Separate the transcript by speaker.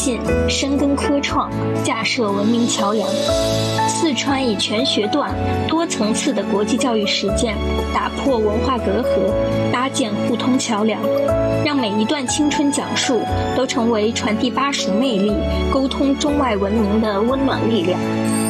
Speaker 1: 信，深耕科创，架设文明桥梁。四川以全学段、多层次的国际教育实践，打破文化隔阂，搭建互通桥梁，让每一段青春讲述都成为传递巴蜀魅力、沟通中外文明的温暖力量。